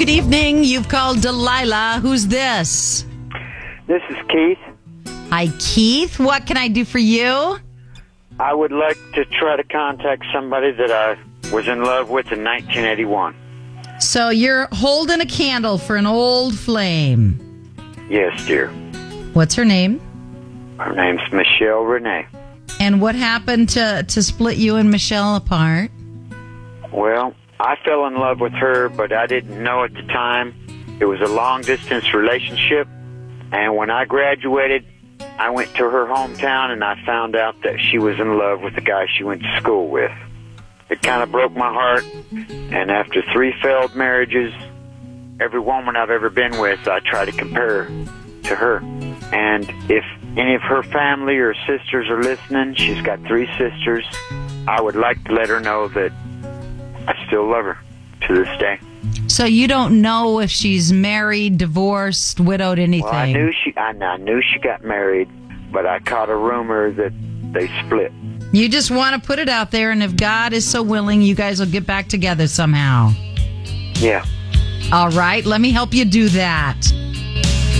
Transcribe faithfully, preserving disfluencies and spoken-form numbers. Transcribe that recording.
Good evening. You've called Delilah. Who's this? This is Keith. Hi, Keith. What can I do for you? I would like to try to contact somebody that I was in love with in nineteen eighty-one. So you're holding a candle for an old flame. Yes, dear. What's her name? Her name's Michelle Renee. And what happened to, to split you and Michelle apart? Well, I fell in love with her, but I didn't know at the time. It was a long-distance relationship, and when I graduated, I went to her hometown, and I found out that she was in love with the guy she went to school with. It kind of broke my heart, and after three failed marriages, every woman I've ever been with, I try to compare to her. And if any of her family or sisters are listening, she's got three sisters, I would like to let her know that I still love her to this day. So you don't know if she's married, divorced, widowed, anything? Well, I knew she, I, I knew she got married, but I caught a rumor that they split. You just want to put it out there, and if God is so willing, you guys will get back together somehow. Yeah. All right, let me help you do that.